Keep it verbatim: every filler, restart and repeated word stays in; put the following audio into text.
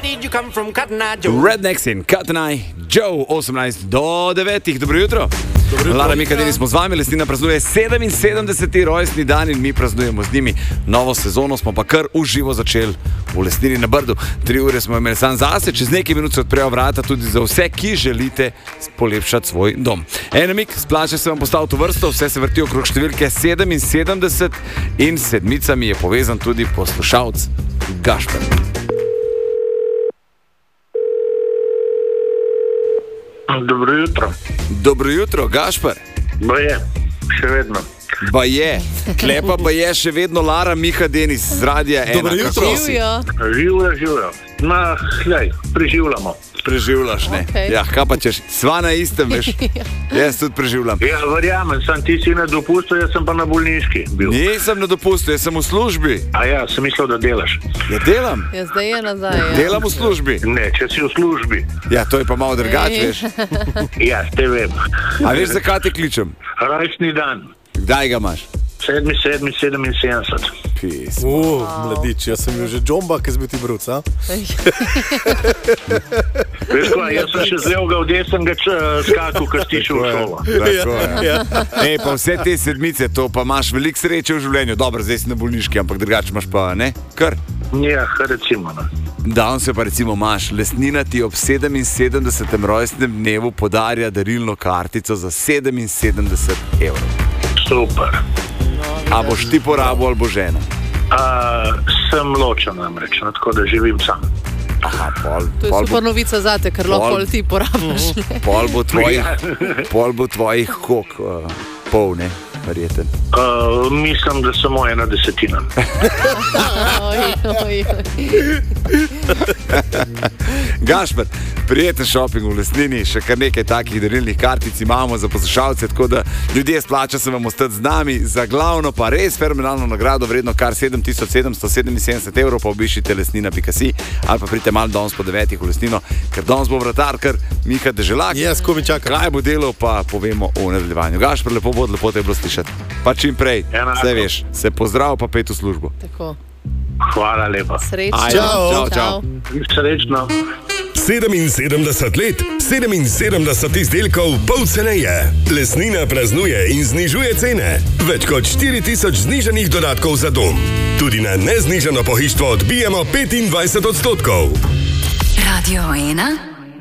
did you come from, Cotton Eye Joe? Rednecks in Cotton Eye Joe, osemnajst do devetih. Dobro jutro. Lara Mikadini smo z vami, Lesnina praznuje sedeminsedemdeseti rojstni dan in mi praznujemo z njimi. Novo sezono smo pa kar uživo začeli v Lesnini na Brdu. Tri ure smo imeli sam zase, čez nekaj minut se odprejo vrata tudi za vse, ki želite polepšati svoj dom. En namig, splača se vam postaviti v vrsto, vse se vrti okrog številke sedeminsedemdeset in s sedmicami je povezan tudi poslušalec Gašper. Dobro jutro. Dobro jutro, Gašper. Ba je, še vedno. Ba je. Klepa ba je še vedno Lara Mikadini z Radia ena. Dobro jutro. Živjo, živjo. Ma, hljaj, preživljamo. Preživljaš, ne? Okay. Ja, kaj pa češ? Sva na istem, veš? Jaz tudi preživljam. Ja, verjamem, sam ti si na dopustu, jaz sem pa na bolniški bil. Nisem na dopustu, jaz sem v službi. A ja, sem mislil, da delaš. Ja, delam. Ja, zdaj je nazaj. Ja. Delam v službi. Ne, če si v službi. Ja, to je pa malo drugače, veš. Ja, te vem. A veš, zakaj te kličem? Rojstni dan. Kdaj ga imaš? sedmi sedmi sedeminsedemdeset. Pis. U, mladič, jaz sem bil že džomba, ki zbi ti bruc, a? Veš kaj, jaz sem še z levega v desnega skaku, ko si šel v šolo. Tako je. Ej, pa vse te sedmice, to pa imaš veliko sreče v življenju. Dobro, zdaj si na bolniški, ampak drugače imaš pa, ne? Kar? Ja, recimo, ne. Danes se pa recimo imaš, Lesnina ti ob sedeminsedemdesetem rojstnem dnevu podarja darilno kartico za sedeminsedemdeset evrov. Super. A boš ti porabil ali bo žena? A, sem ločen namreč, no, tako da živim sam. Aha, pol. To je pol super bo, novica zate, ker lahko pol- ti porabiš. pol bo tvojih, pol bo tvojih kok, uh, pol, ne? Verjeten. A, mislim, da samo ena desetina. Oj, oj, oj. Gašper, prijeten shopping v Lesnini, še kar nekaj takih darilnih kartic imamo za poslušalce, tako da ljudje splača se vam ostati z nami, za glavno pa res fenomenalno nagrado vredno kar sedem tisoč sedemsto sedeminsedemdeset evrov, pa obiščite lesnina pika si ali pa pridite malo danes po devetih v Lesnino, ker danes bo vratar, kar Miha Deželak. Jaz, ko mi čakam. Kaj bo delal, pa povemo v nadaljevanju. Gašper, lepo bo, lepo te je bilo slišati. Pa čim prej, Enako. zdaj veš, se pozdrav pa pet v službo. Tako. Hvala lepa. Srečno. Ajde, Čau. čau, čau. Srečno. sedeminsedemdeset let, sedeminsedemdeset izdelkov pol ceneje. Lesnina praznuje in znižuje cene. Več kot štiri tisoč znižanih dodatkov za dom. Tudi na neznižano pohištvo odbijemo petindvajset odstotkov. Radio ena.